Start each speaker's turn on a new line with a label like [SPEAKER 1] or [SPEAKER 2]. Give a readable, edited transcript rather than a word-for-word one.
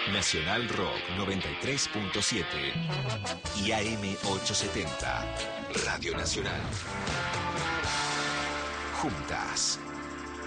[SPEAKER 1] Nacional Rock 93.7 y AM 870, Radio Nacional. Juntas,